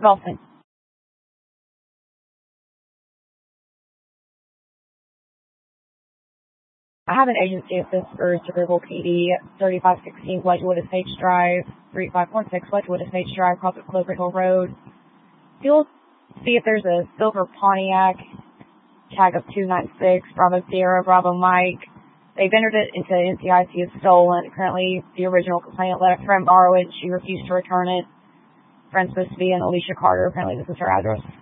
Ralston. I have an agency assist for Cerebral PD, 3516 Wedgewood Estates Drive, 3516 Wedgewood Estates Drive, across Clover Hill Road. You'll see if there's a silver Pontiac, tag of 296, Bravo Sierra, Bravo Mike. They've entered it into NCIC as stolen. Currently, the original complainant let a friend borrow it. She refused to return it. Friend's supposed to be in Alicia Carter. Apparently, this is her address.